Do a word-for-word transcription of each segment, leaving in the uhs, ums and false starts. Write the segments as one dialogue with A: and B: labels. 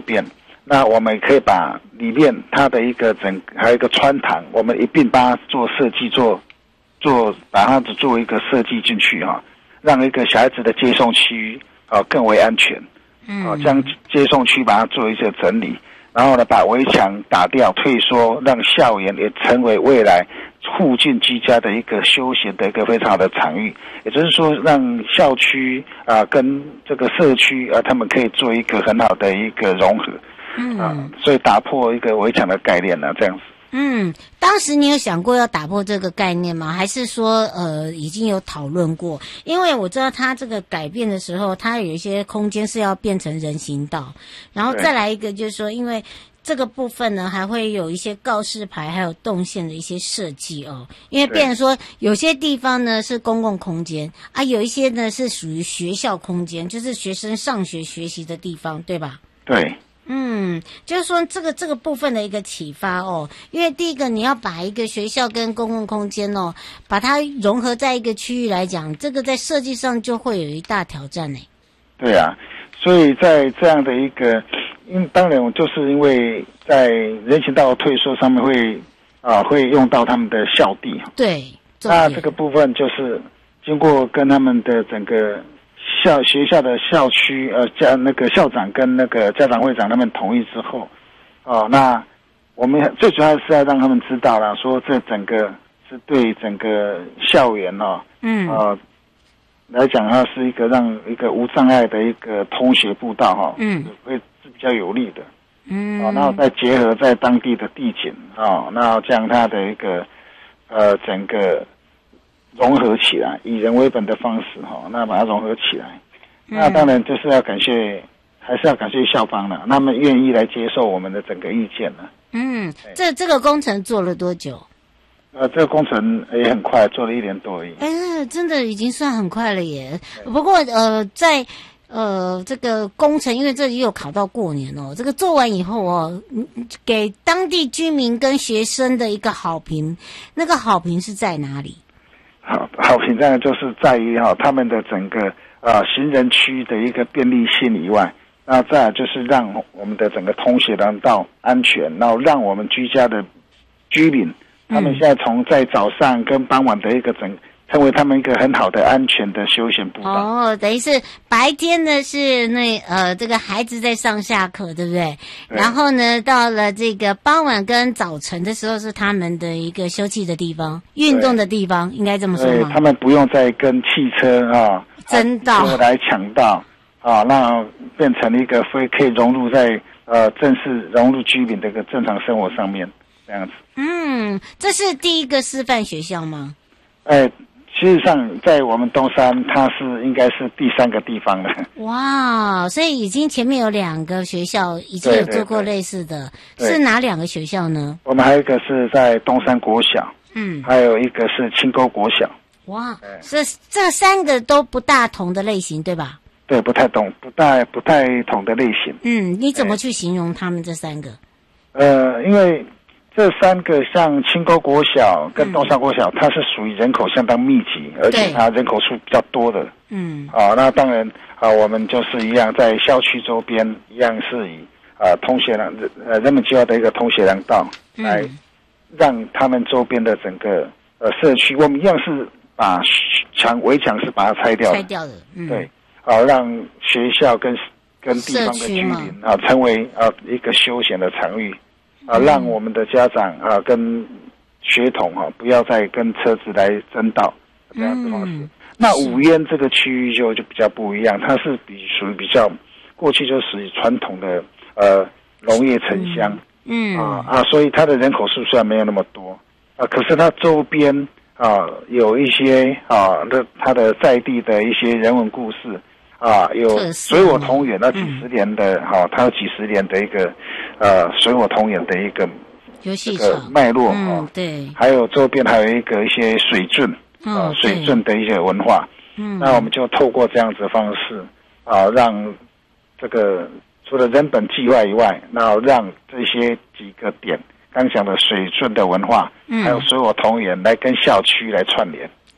A: 边。那我们可以把里面它的一个整还有一个穿堂，我们一并把它做设计，做做把它做一个设计进去哈、啊，让一个小孩子的接送区啊更为安全。嗯，啊，将接送区把它做一些整理，然后呢把围墙打掉退缩，让校园也成为未来附近居家的一个休闲的一个非常好的场域，也就是说让校区啊跟这个社区啊他们可以做一个很好的一个融合。嗯、啊，所以打破一个围墙的概念呢、啊，这样子。
B: 嗯，当时你有想过要打破这个概念吗？还是说呃已经有讨论过？因为我知道它这个改变的时候，它有一些空间是要变成人行道，然后再来一个就是说，因为这个部分呢还会有一些告示牌还有动线的一些设计哦，因为变成说有些地方呢是公共空间啊，有一些呢是属于学校空间，就是学生上学学习的地方，对吧？
A: 对。
B: 嗯，就是说这个这个部分的一个启发哦，因为第一个你要把一个学校跟公共空间哦，把它融合在一个区域来讲，这个在设计上就会有一大挑战呢。
A: 对啊，所以在这样的一个，因当然就是因为在人行道退缩上面会啊会用到他们的校地，
B: 对，
A: 那这个部分就是经过跟他们的整个。校学校的校区呃家那个校长跟那个家长会长他们同意之后，哦，那我们最主要是要让他们知道啦，说这整个是对整个校园哦，嗯呃来讲它是一个让一个无障碍的一个通学步道哈、哦，嗯，会是比较有利的，嗯，哦，然后再结合在当地的地景啊，然后将它的一个呃整个。融合起来，以人为本的方式哈，那把它融合起来。嗯、那当然就是要感谢，还是要感谢校方了，他们愿意来接受我们的整个意见了。
B: 嗯，这这个工程做了多久？
A: 呃，这个工程也很快，做了一年多而已。
B: 哎，真的已经算很快了耶。不过呃，在呃这个工程，因为这里有考到过年哦，这个做完以后哦，给当地居民跟学生的一个好评，那个好评是在哪里？
A: 好，好评这样就是在于哈、哦，他们的整个呃行人区的一个便利性以外，那再来就是让我们的整个通学廊道安全，然后让我们居家的居民，他们现在从在早上跟傍晚的一个整。成为他们一个很好的安全的休闲步道。
B: 哦，等于是白天呢是那呃这个孩子在上下课，对不对？对。然后呢，到了这个傍晚跟早晨的时候，是他们的一个休憩的地方、运动的地方，应该这么说吗？
A: 对，他们不用再跟汽车啊
B: 争道
A: 来抢道啊，那变成一个非可以融入在呃正式融入居民的一个正常生活上面这样子。
B: 嗯，这是第一个示范学校吗？
A: 哎。事实上，在我们东山，它是应该是第三个地方了。
B: 哇，所以已经前面有两个学校已经有做过类似的，对对对，是哪两个学校呢？
A: 我们还有一个是在东山国小，嗯，还有一个是青沟国小。
B: 哇，这这三个都不大同的类型，对吧？
A: 对，不太同，不太不太同的类型。
B: 嗯，你怎么去形容他们这三个？
A: 呃，因为。这三个像青沟国小跟东山国小，嗯、它是属于人口相当密集，而且它人口数比较多的。嗯，啊，那当然啊，我们就是一样在校区周边一样是以啊通学廊呃人们计划的一个通学廊道来让他们周边的整个呃社区，我们一样是把墙围墙是把它拆掉的，
B: 拆掉的，嗯、
A: 对，啊，让学校跟跟地方的居民啊成为啊一个休闲的场域。啊，让我们的家长啊跟学童哈、啊、不要再跟车子来争道这样子方式。嗯、那五烟这个区域就就比较不一样，它是比属于比较过去就属于传统的呃农业城乡，嗯啊啊，所以它的人口数虽然没有那么多啊，可是它周边啊有一些啊的它的在地的一些人文故事。啊，有水火同源，那几十年的哈、嗯啊，它有几十年的一个呃水火同源的一个
B: 游戏
A: 这个脉络啊、
B: 嗯，对，
A: 还有周边还有一个一些水圳啊、哦、水圳的一些文化，嗯，那我们就透过这样子的方式啊，让这个除了人本计划以外，然后让这些几个点刚讲的水圳的文化，嗯，还有水火同源来跟校区来串联。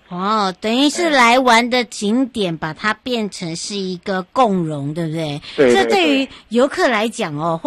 B: 哦，等于是来玩的景点，把它变成是一个共融，对不对？
A: 对对对
B: 这对于游客来讲哦。